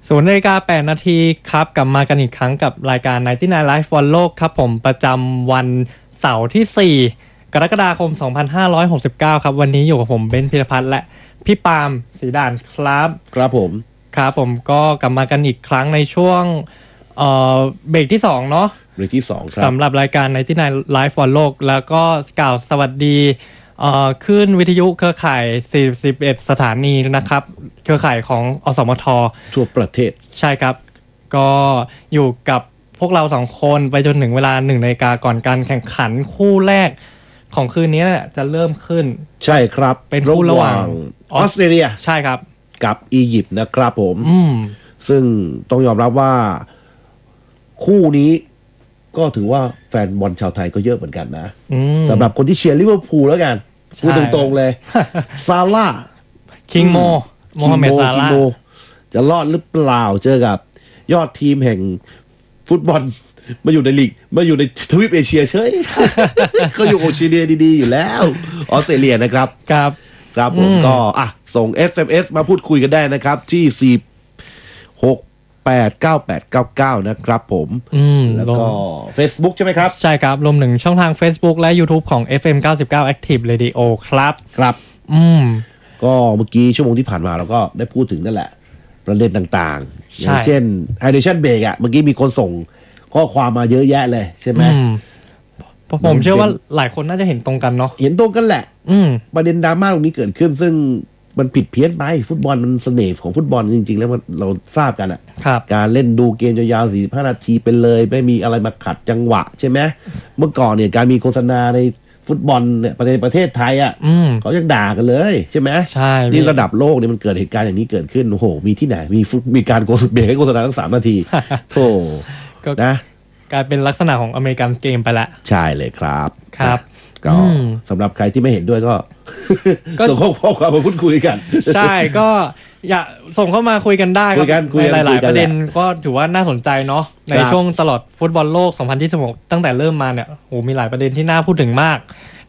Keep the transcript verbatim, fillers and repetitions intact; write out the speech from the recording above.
ศูนย์นาฬิกาแปดนาทีครับกลับมากันอีกครั้งกับรายการ ไนน์ตี้ไนน์ Live บอลโลกครับผมประจำวันเสาร์ที่สี่กรกฎาคมสองพันห้าร้อยหกสิบเก้าครับวันนี้อยู่กับผมเบนซ์พิรพัฒน์และพี่ปาล์มศรีด่านครับครับผมครับผมก็กลับมากันอีกครั้งในช่วงเอ่อเบรกที่สองเนาะเบรกที่สองครับสำหรับรายการ ไนน์ตี้ไนน์ Live บอลโลกแล้วก็กล่าวสวัสดีเอ่อขึ้นวิทยุเครือข่ายสี่สิบเอ็ดสถานีนะครับเครือข่ายของอสมททั่วประเทศใช่ครับก็อยู่กับพวกเราสองคนไปจนถึงเวลาหนึ่งนาฬิกาก่อนการแข่งขันคู่แรกของคืนนี้จะเริ่มขึ้นใช่ครับเป็นคู่ระหว่างออสเตรเลียใช่ครับกับอียิปต์นะครับผมอืมซึ่งต้องยอมรับว่าคู่นี้ก็ถือว่าแฟนบอลชาวไทยก็เยอะเหมือนกันนะสำหรับคนที่เชียร์ลิเวอร์พูลแล้วกันพูดตรงๆเลยซาร่าคิงโมโมฮัมเหม็ดซาร่าจะรอดหรือเปล่าเจอกับยอดทีมแห่งฟุตบอลมาอยู่ในลีกมาอยู่ในทวีปเอเชียเฉย เขาอยู่โอเชียเนียดีๆอยู่แล้วออสเตรเลียนะครับครับครับผมก็อ่ะส่ง เอส เอ็ม เอส มาพูดคุยกันได้นะครับที่สี่ หก แปด เก้า แปด เก้า เก้านะครับผมแล้วก็ Facebook ใช่ไหมครับใช่ครับรวมถึงช่องทาง Facebook และ YouTube ของ เอฟ เอ็ม เก้าสิบเก้า Active Radio ครับครับอืมก็เมื่อกี้ชั่วโมงที่ผ่านมาเราก็ได้พูดถึงนั่นแหละประเด็นต่างๆอย่างเช่น Hydration Break อ่ะเมื่อกี้มีคนส่งข้อความมาเยอะแยะเลยใช่ไหมผมเชื่อว่าหลายคนน่าจะเห็นตรงกันเนาะเห็นตรงกันแหละประเด็นดราม่าตรงนี้เกิดขึ้นซึ่งมันผิดเพี้ยนไปฟุตบอลมันเสน่ห์ของฟุตบอลจริงๆแล้วเราทราบกันอ่ะการเล่นดูเกมยาวๆสี่สิบห้านาทีไปเลยไม่มีอะไรมาขัดจังหวะใช่ไหมเมื่อก่อนเนี่ยการมีโฆษณาในฟุตบอลเนี่ยประเทศประเทศไทยอ่ะเขายังด่ากันเลยใช่ไหมใช่นี่ระดับโลกเนี่ยมันเกิดเหตุการณ์อย่างนี้เกิดขึ้นโอ้โหมีที่ไหนมีมีการโฆษณาเบรกให้โฆษณาตั้งสามนาทีโธ่นะกลายเป็นลักษณะของอเมริกันเกมไปละใช่เลยครับครับก็สำหรับใครที่ไม่เห็นด้วยก็ส่งข้อความมาพูดคุยกันใช่ก็อย่าส่งเข้ามาคุยกันได้ในหลายๆประเด็นก็ถือว่าน่าสนใจเนาะในช่วงตลอดฟุตบอลโลกสองพันยี่สิบหกตั้งแต่เริ่มมาเนี่ยโหมีหลายประเด็นที่น่าพูดถึงมาก